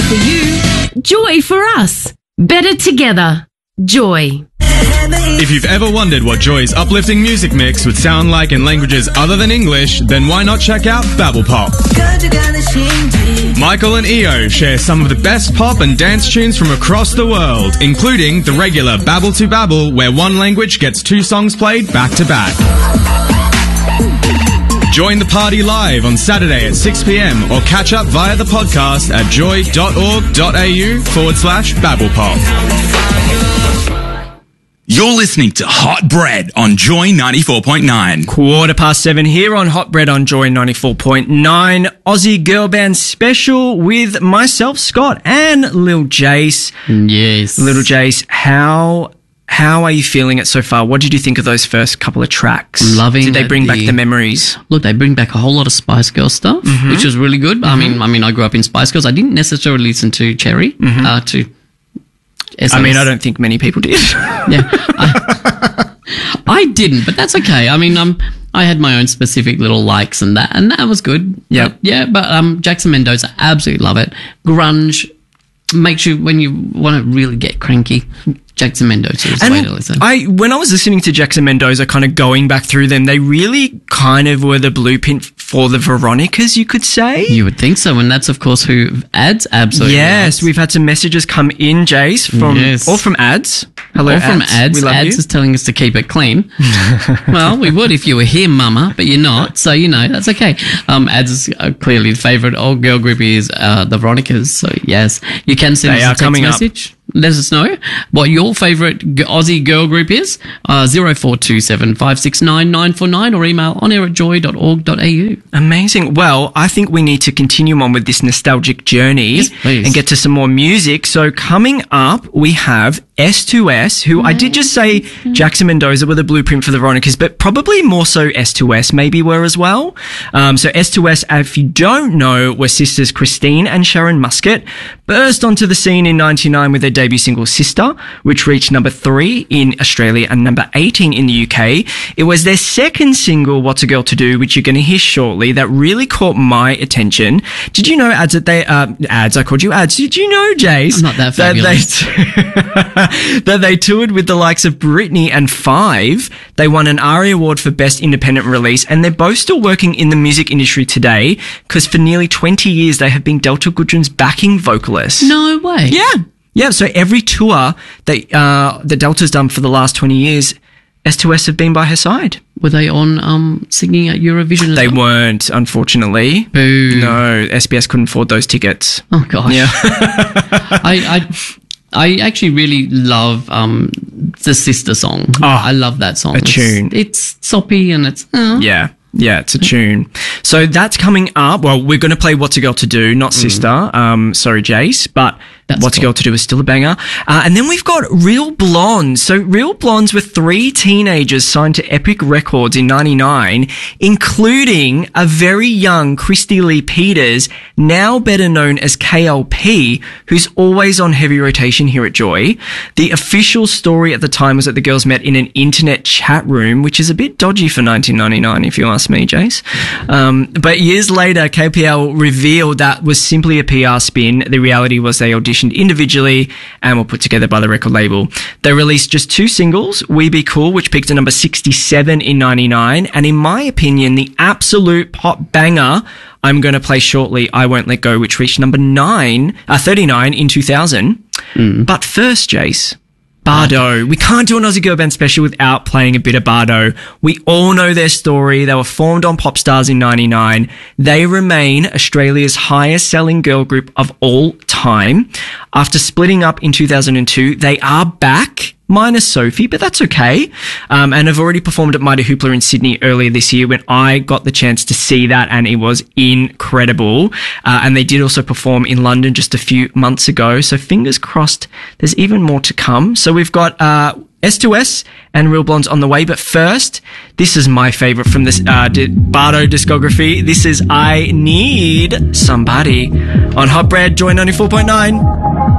for you, joy for us. Better together. Joy. If you've ever wondered what Joy's uplifting music mix would sound like in languages other than English, then why not check out Babble Pop? Michael and Io share some of the best pop and dance tunes from across the world, including the regular Babble to Babble, where one language gets 2 songs played back to back. Join the party live on Saturday at 6 p.m. or catch up via the podcast at joy.org.au/babblepop. You're listening to Hot Bread on Joy 94.9. 7:15 here on Hot Bread on Joy 94.9. Aussie Girl Band special with myself, Scott, and Lil Jace. Yes. Little Jace, how are you feeling it so far? What did you think of those first couple of tracks? Loving. Did they bring back the memories? Look, they bring back a whole lot of Spice Girls stuff, which was really good. Mm-hmm. I mean, I grew up in Spice Girls. I didn't necessarily listen to Cherry, to SAS. I mean, I don't think many people did. Yeah. I didn't, but that's okay. I mean, I had my own specific little likes and that was good. Yep. But Jackson Mendoza, absolutely love it. Grunge makes you, when you want to really get cranky, Jackson Mendoza is the way to listen. When I was listening to Jackson Mendoza, kind of going back through them, they really kind of were the blueprint for the Veronicas, you could say. You would think so, and that's of course who Ads absolutely Yes, loves. we've had some messages come in, Jace, from Ads. Hello, or from Ads. We love Ads you. is telling us to keep it clean. Well, we would if you were here, Mama, but you're not, so that's okay. Ads is clearly the favourite old girl group is the Veronicas, so yes, you can send us a text message. Let us know what your favourite Aussie girl group is. 0427 569 949 or email onair@joy.org.au. Amazing. Well, I think we need to continue on with this nostalgic journey and get to some more music. So coming up, we have S2S, who I did just say Jackson Mendoza were the blueprint for the Veronicas, but probably more so S2S maybe were as well. So S2S, if you don't know, were sisters Christine and Sharon Muscat, burst onto the scene in 1999 with their debut single Sister, which reached number 3 in Australia and number 18 in the UK. It was their second single, What's a Girl to Do, which you're going to hear shortly, that really caught my attention. Did you know, Ads, that they, Ads, I called you Ads. Did you know, Jace? I'm not that fabulous. That they toured with the likes of Britney and Five. They won an ARIA Award for Best Independent Release, and they're both still working in the music industry today, because for nearly 20 years they have been Delta Goodrem's backing vocalists. No way. Yeah, so every tour that Delta's done for the last 20 years, S2S have been by her side. Were they on singing at Eurovision as They well? weren't, unfortunately. Boo. No, SBS couldn't afford those tickets. Oh, gosh. Yeah. I actually really love the Sister song. I love that song. Tune. It's soppy and it's... Yeah, it's a tune. So that's coming up. Well, we're going to play What's a Girl to Do, not Sister. Sorry, Jace, but What's a Girl to Do is still a banger. And then we've got Real Blondes. So Real Blondes were 3 teenagers signed to Epic Records in 99, including a very young Christy Lee Peters, now better known as KLP, who's always on heavy rotation here at Joy. The official story at the time was that the girls met in an internet chat room, which is a bit dodgy for 1999, if you ask me, Jace. But years later, KPL revealed that was simply a PR spin. The reality was they auditioned individually and were put together by the record label. They released just 2 singles, We Be Cool, which peaked at number 67 in 99, and in my opinion, the absolute pop banger I'm going to play shortly, I Won't Let Go, which reached number 39 in 2000. But first, Jace, Bardo. We can't do an Aussie Girl Band special without playing a bit of Bardo. We all know their story. They were formed on Popstars in 99. They remain Australia's highest selling girl group of all time. After splitting up in 2002, they are back, minus Sophie, but that's okay. And have already performed at Mighty Hoopla in Sydney earlier this year when I got the chance to see that, and it was incredible. And they did also perform in London just a few months ago. So fingers crossed there's even more to come. So we've got S2S and Real Blondes on the way. But first, this is my favourite from this Bardo discography. This is I Need Somebody on Hot Bread, Joy 94.9.